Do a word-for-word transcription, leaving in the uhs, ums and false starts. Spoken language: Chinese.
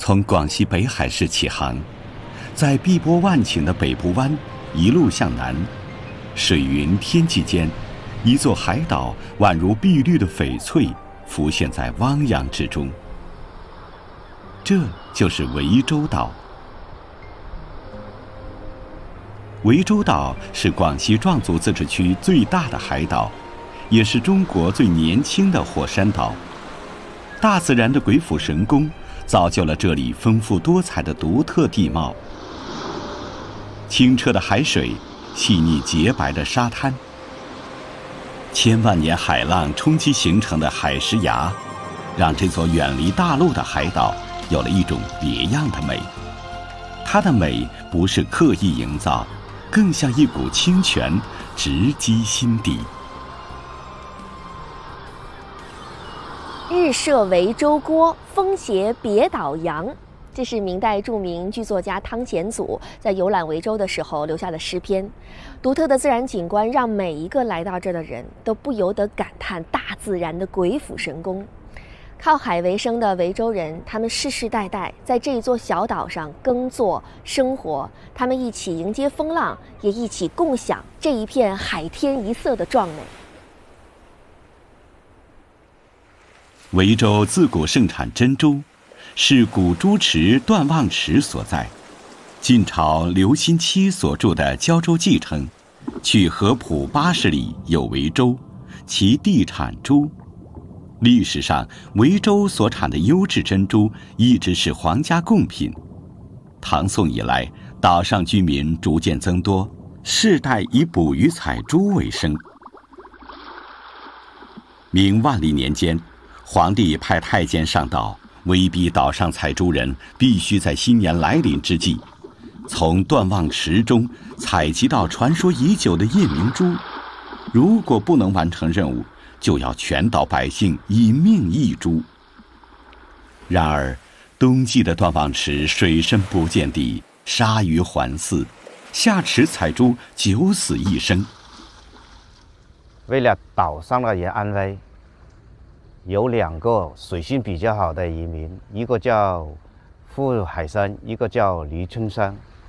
从广西北海市起航，在碧波万顷的北部湾一路向南，水云天际间，一座海岛宛如碧绿的翡翠浮现在汪洋之中。这就是涠洲岛。涠洲岛是广西壮族自治区最大的海岛，也是中国最年轻的火山岛。大自然的鬼斧神工造就了这里丰富多彩的独特地貌。清澈的海水，细腻洁白的沙滩，千万年海浪冲击形成的海蚀崖，让这座远离大陆的海岛有了一种别样的美。它的美不是刻意营造，更像一股清泉直击心底。 日射涠洲郭，风斜别岛洋。这是明代著名剧作家汤显祖在游览涠洲的时候留下的诗篇。独特的自然景观让每一个来到这儿的人都不由得感叹大自然的鬼斧神工。靠海为生的涠洲人，他们世世代代在这一座小岛上耕作生活，他们一起迎接风浪，也一起共享这一片海天一色的壮美。 涠洲自古盛产珍珠，是古珠池段望池所在。晋朝刘心期所著的《胶州记》称，去合浦八十里有涠洲，其地产珠。历史上，涠洲所产的优质珍珠一直是皇家贡品。唐宋以来，岛上居民逐渐增多，世代以捕鱼采珠为生。明万历年间，皇帝派太监上岛，威逼岛上采珠人必须在新年来临之际，从段望池中采集到传说已久的夜明珠。如果不能完成任务，就要全岛百姓以命易珠。然而，冬季的段望池水深不见底，鲨鱼环伺，下池采珠九死一生。 为了岛上的人安危，有两个水性比较好的渔民，一个叫傅海生，一个叫黎春生。